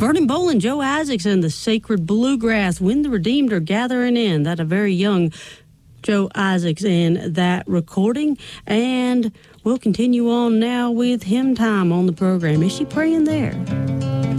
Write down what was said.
Vernon Boland, Joe Isaacs, and the Sacred Bluegrass, When the Redeemed Are Gathering In. That a very young Joe Isaacs in that recording. And we'll continue on now with Hymn Time on the program. Is she praying there?